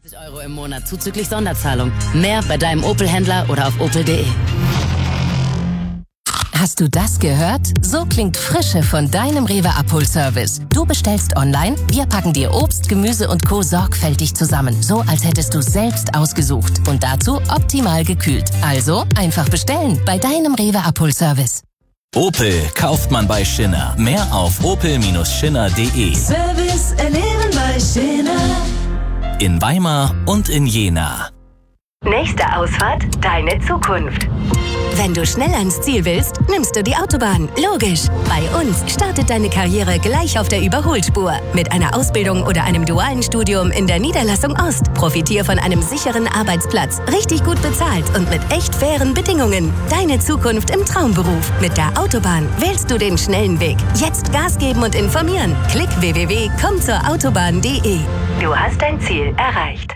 Euro im Monat zuzüglich Sonderzahlung. Mehr bei deinem Opel-Händler oder auf opel.de. Hast du das gehört? So klingt Frische von deinem Rewe-Abholservice. Du bestellst online, wir packen dir Obst, Gemüse und Co. sorgfältig zusammen. So, als hättest du selbst ausgesucht. Und dazu optimal gekühlt. Also einfach bestellen bei deinem Rewe-Abholservice. Opel kauft man bei Schindler. Mehr auf opel-schindler.de. Service erleben bei Schindler. In Weimar und in Jena. Nächste Ausfahrt, deine Zukunft. Wenn du schnell ans Ziel willst, nimmst du die Autobahn. Logisch. Bei uns startet deine Karriere gleich auf der Überholspur. Mit einer Ausbildung oder einem dualen Studium in der Niederlassung Ost. Profitier von einem sicheren Arbeitsplatz. Richtig gut bezahlt und mit echt fairen Bedingungen. Deine Zukunft im Traumberuf. Mit der Autobahn wählst du den schnellen Weg. Jetzt Gas geben und informieren. Klick www.kommzurautobahn.de. Du hast dein Ziel erreicht.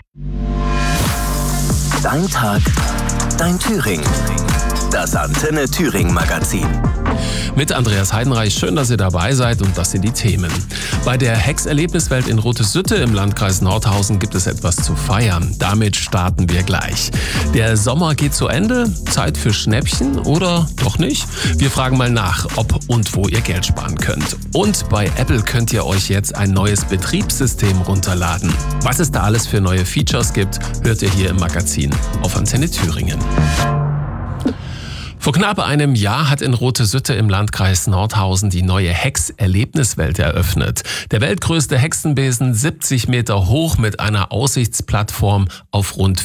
Dein Tag, dein Thüringen. Das Antenne Thüringen Magazin. Mit Andreas Heidenreich, schön, dass ihr dabei seid und das sind die Themen. Bei der Hex-Erlebniswelt in Rotesütte im Landkreis Nordhausen gibt es etwas zu feiern. Damit starten wir gleich. Der Sommer geht zu Ende, Zeit für Schnäppchen oder doch nicht? Wir fragen mal nach, ob und wo ihr Geld sparen könnt. Und bei Apple könnt ihr euch jetzt ein neues Betriebssystem runterladen. Was es da alles für neue Features gibt, hört ihr hier im Magazin auf Antenne Thüringen. Vor knapp einem Jahr hat in Rotesütte im Landkreis Nordhausen die neue Hex-Erlebniswelt eröffnet. Der weltgrößte Hexenbesen, 70 Meter hoch mit einer Aussichtsplattform auf rund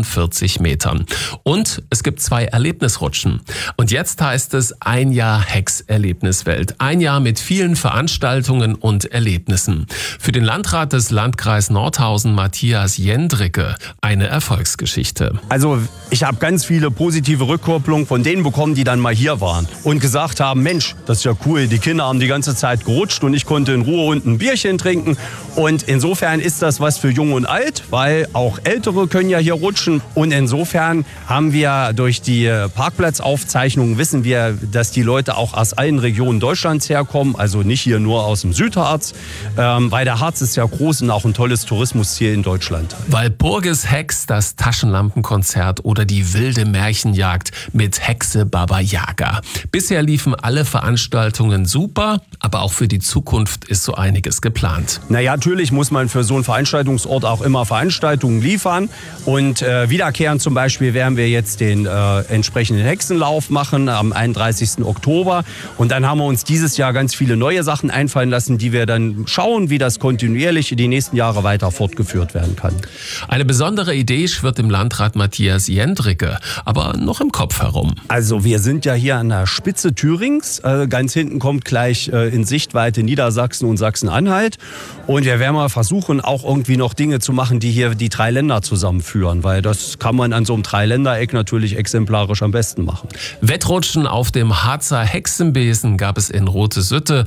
44 Metern. Und es gibt 2 Erlebnisrutschen. Und jetzt heißt es ein Jahr Hex-Erlebniswelt. Ein Jahr mit vielen Veranstaltungen und Erlebnissen. Für den Landrat des Landkreis Nordhausen, Matthias Jendricke, eine Erfolgsgeschichte. Also ich habe ganz viele positive Rückkopplungen von denen bekommen, die dann mal hier waren und gesagt haben, Mensch, das ist ja cool, die Kinder haben die ganze Zeit gerutscht und ich konnte in Ruhe unten ein Bierchen trinken. Und insofern ist das was für Jung und Alt, weil auch Ältere können ja hier rutschen. Und insofern haben wir durch die Parkplatzaufzeichnungen wissen wir, dass die Leute auch aus allen Regionen Deutschlands herkommen, also nicht hier nur aus dem Südharz, weil der Harz ist ja groß und auch ein tolles Tourismusziel in Deutschland. Walpurgis Hex, das Taschenlampenkonzert oder die wilde Märchenjagd mit Hexe Baba Yaga. Bisher liefen alle Veranstaltungen super, aber auch für die Zukunft ist so einiges geplant. Naja, natürlich muss man für so einen Veranstaltungsort auch immer Veranstaltungen liefern. Und wiederkehrend zum Beispiel werden wir jetzt den entsprechenden Hexenlauf machen am 31. Oktober. Und dann haben wir uns dieses Jahr ganz viele neue Sachen einfallen lassen, die wir dann schauen, wie das kontinuierlich in die nächsten Jahre weiter fortgeführt werden kann. Eine besondere Idee schwirrt dem Landrat Matthias Jendricke, aber noch im Kopf herum. Also wir sind ja hier an der Spitze Thürings. Ganz hinten kommt gleich in Sichtweite Niedersachsen und Sachsen-Anhalt. Und wir werden mal versuchen, auch irgendwie noch Dinge zu machen, die hier die 3 Länder zusammenführen. Weil das kann man an so einem 3-Länder-Eck natürlich exemplarisch am besten machen. Wettrutschen auf dem Harzer Hexenbesen gab es in Rotesütte.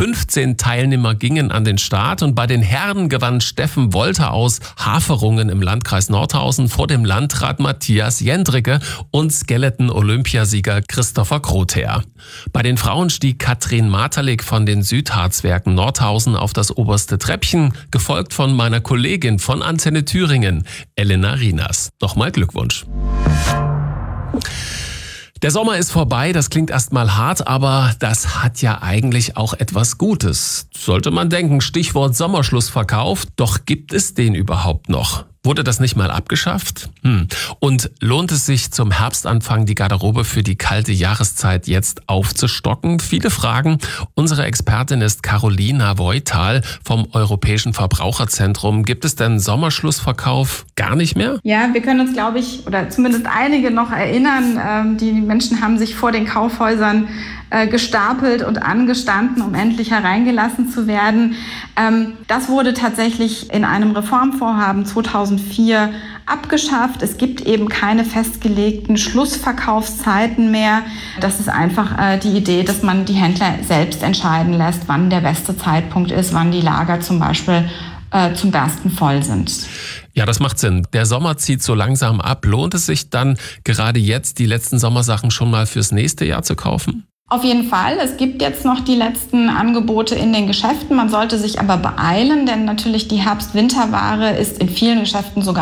15 Teilnehmer gingen an den Start. Und bei den Herren gewann Steffen Wolter aus Haferungen im Landkreis Nordhausen vor dem Landrat Matthias Jendricke und Skeleton-Olympiasieger Christopher Grother. Bei den Frauen stieg Katrin Materlik von den Südharzwerken Nordhausen auf das oberste Treppchen, gefolgt von meiner Kollegin von Antenne Thüringen, Elena Rinas. Nochmal Glückwunsch. Der Sommer ist vorbei, das klingt erstmal hart, aber das hat ja eigentlich auch etwas Gutes. Sollte man denken, Stichwort Sommerschlussverkauf, doch gibt es den überhaupt noch? Wurde das nicht mal abgeschafft? Und lohnt es sich zum Herbstanfang die Garderobe für die kalte Jahreszeit jetzt aufzustocken? Viele Fragen. Unsere Expertin ist Carolina Voital vom Europäischen Verbraucherzentrum. Gibt es denn Sommerschlussverkauf gar nicht mehr? Ja, wir können uns, glaube ich, oder zumindest einige noch erinnern. Die Menschen haben sich vor den Kaufhäusern gestapelt und angestanden, um endlich hereingelassen zu werden. Das wurde tatsächlich in einem Reformvorhaben 2004 abgeschafft. Es gibt eben keine festgelegten Schlussverkaufszeiten mehr. Das ist einfach die Idee, dass man die Händler selbst entscheiden lässt, wann der beste Zeitpunkt ist, wann die Lager zum Beispiel zum Bersten voll sind. Ja, das macht Sinn. Der Sommer zieht so langsam ab. Lohnt es sich dann gerade jetzt, die letzten Sommersachen schon mal fürs nächste Jahr zu kaufen? Auf jeden Fall. Es gibt jetzt noch die letzten Angebote in den Geschäften. Man sollte sich aber beeilen, denn natürlich die Herbst-Winterware ist in vielen Geschäften sogar